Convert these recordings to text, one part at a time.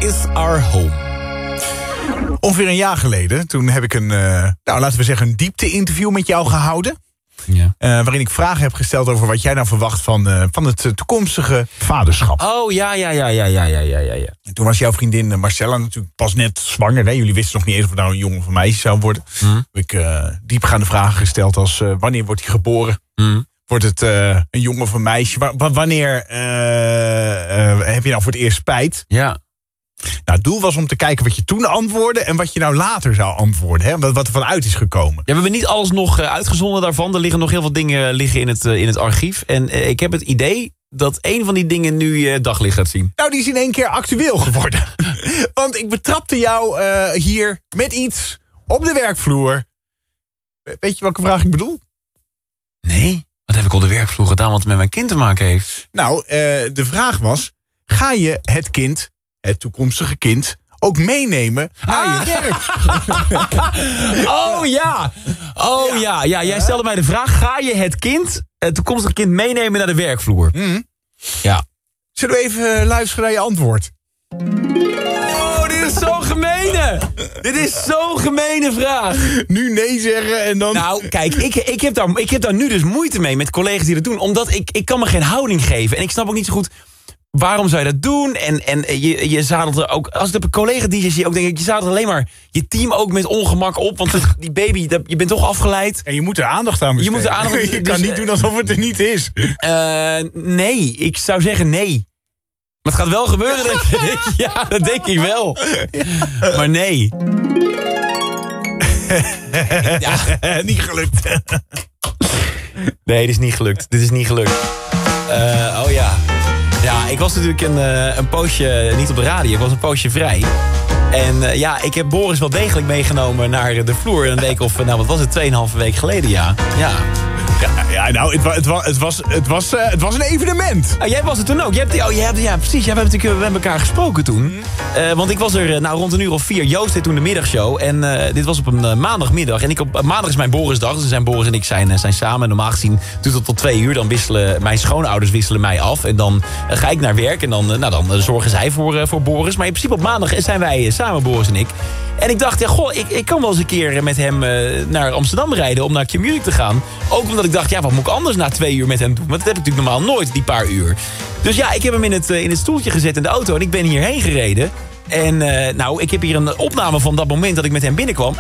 is Our Home. Ongeveer een jaar geleden, toen heb ik laten we zeggen, een diepte-interview met jou gehouden. Ja. Waarin ik vragen heb gesteld over wat jij nou verwacht van het toekomstige vaderschap. Oh, ja. En toen was jouw vriendin Marcella natuurlijk pas net zwanger. Hè? Jullie wisten nog niet eens of het nou een jongen of een meisje zou worden. Heb ik diepgaande vragen gesteld als wanneer wordt hij geboren? Wordt het een jongen of een meisje? Wanneer heb je nou voor het eerst spijt? Ja. Nou, het doel was om te kijken wat je toen antwoordde en wat je nou later zou antwoorden. Hè? Wat er vanuit is gekomen. Ja, we hebben niet alles nog uitgezonden daarvan. Er liggen nog heel veel dingen in het archief. En ik heb het idee dat een van die dingen nu daglicht gaat zien. Nou, die is in één keer actueel geworden. Want ik betrapte jou hier met iets op de werkvloer. Weet je welke vraag ik bedoel? Nee, wat heb ik op de werkvloer gedaan wat met mijn kind te maken heeft? Nou, de vraag was, ga je het toekomstige kind, ook meenemen naar je werk? Oh ja. Jij stelde mij de vraag, ga je het toekomstige kind meenemen naar de werkvloer? Ja. Zullen we even luisteren naar je antwoord? Oh, dit is zo'n gemene! Dit is zo'n gemene vraag. Nu nee zeggen en dan... Nou, kijk, ik heb daar nu dus moeite mee met collega's die dat doen. Omdat ik kan me geen houding geven. En ik snap ook niet zo goed, waarom zou je dat doen? En je zadelt er ook... Als ik op een collega-dj's zie, ook denk ik, je zadelt alleen maar je team ook met ongemak op. Want die baby, je bent toch afgeleid. En je moet er aandacht aan besteden. Je kan niet doen alsof het er niet is. Nee, ik zou zeggen nee. Maar het gaat wel gebeuren, denk ik. Ja, dat denk ik wel. Ja. Maar nee. Ja, niet gelukt. Nee, dit is niet gelukt. Oh ja. Ja, ik was natuurlijk een poosje niet op de radio. Ik was een poosje vrij. En ik heb Boris wel degelijk meegenomen naar de vloer. Een week of, wat was het, 2,5 week geleden, ja. Ja, nou, het was een evenement. Oh, jij was er toen ook. Precies. Ja, we hebben met elkaar gesproken toen. Want ik was er rond 4:00. Joost deed toen de middagshow. En dit was op een maandagmiddag. En maandag is mijn Borisdag. Dus Boris en ik zijn samen. En normaal gezien duurt het tot 2:00. Dan wisselen mijn schoonouders mij af. En dan ga ik naar werk. En dan zorgen zij voor Boris. Maar in principe op maandag zijn wij samen, Boris en ik. En ik dacht, ik kan wel eens een keer met hem naar Amsterdam rijden om naar Q-Music te gaan. Ook omdat ik dacht, wat moet ik anders na 2 uur met hem doen? Want dat heb ik natuurlijk normaal nooit, die paar uur. Dus ja, ik heb hem in het stoeltje gezet in de auto en ik ben hierheen gereden. En ik heb hier een opname van dat moment dat ik met hem binnenkwam.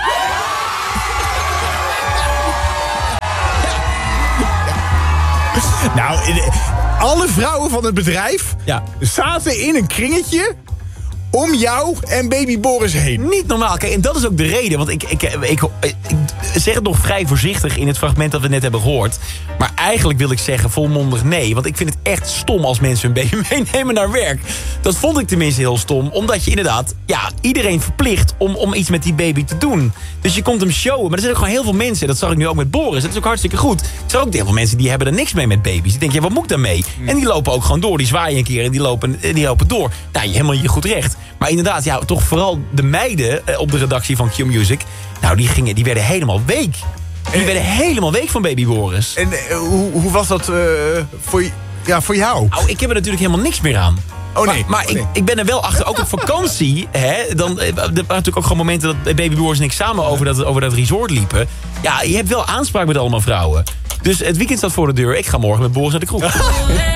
Nou, alle vrouwen van het bedrijf zaten in een kringetje om jou en baby Boris heen. Niet normaal. Kijk, en dat is ook de reden. Want ik zeg het nog vrij voorzichtig in het fragment dat we net hebben gehoord. Maar eigenlijk wil ik zeggen volmondig nee. Want ik vind het echt stom als mensen hun baby meenemen naar werk. Dat vond ik tenminste heel stom. Omdat je inderdaad iedereen verplicht om iets met die baby te doen. Dus je komt hem showen. Maar er zijn ook gewoon heel veel mensen. Dat zag ik nu ook met Boris. Dat is ook hartstikke goed. Ik zag ook heel veel mensen die hebben er niks mee met baby's. Die denken, wat moet ik daarmee? En die lopen ook gewoon door. Die zwaaien een keer en die lopen door. Nou, helemaal je goed recht. Maar inderdaad, toch vooral de meiden op de redactie van Q-Music. Nou, die werden helemaal week. Die werden helemaal week van baby Boris. En hoe was dat voor jou? Nou, ik heb er natuurlijk helemaal niks meer aan. Oh nee. Maar ik ben er wel achter, ook op vakantie. Er waren natuurlijk ook gewoon momenten dat baby Boris en ik samen over dat resort liepen. Ja, je hebt wel aanspraak met allemaal vrouwen. Dus het weekend staat voor de deur. Ik ga morgen met Boris naar de kroeg.